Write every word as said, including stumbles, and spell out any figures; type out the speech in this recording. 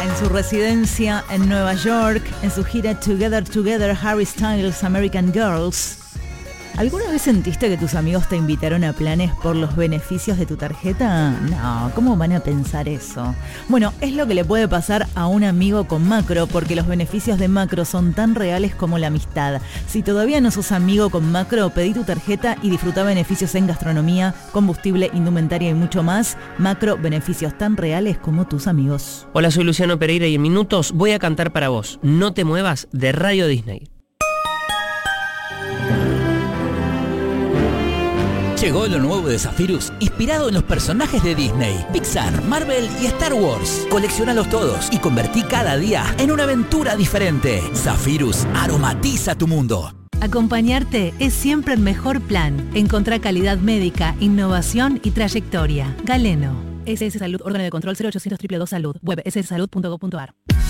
en su residencia en Nueva York, en su gira Together Together Harry Styles American Girls. ¿Alguna vez sentiste que tus amigos te invitaron a planes por los beneficios de tu tarjeta? No, ¿cómo van a pensar eso? Bueno, es lo que le puede pasar a un amigo con Macro, porque los beneficios de Macro son tan reales como la amistad. Si todavía no sos amigo con Macro, pedí tu tarjeta y disfruta beneficios en gastronomía, combustible, indumentaria y mucho más. Macro, beneficios tan reales como tus amigos. Hola, soy Luciano Pereira y en minutos voy a cantar para vos No te muevas de Radio Disney. Llegó lo nuevo de Zephyrus, inspirado en los personajes de Disney, Pixar, Marvel y Star Wars. Coleccionalos todos y convertí cada día en una aventura diferente. Zephyrus aromatiza tu mundo. Acompañarte es siempre el mejor plan. Encontrá calidad médica, innovación y trayectoria. Galeno. S S Salud, órgano de control cero ochocientos dos dos dos Salud. Web esse esse salud punto gov punto ar.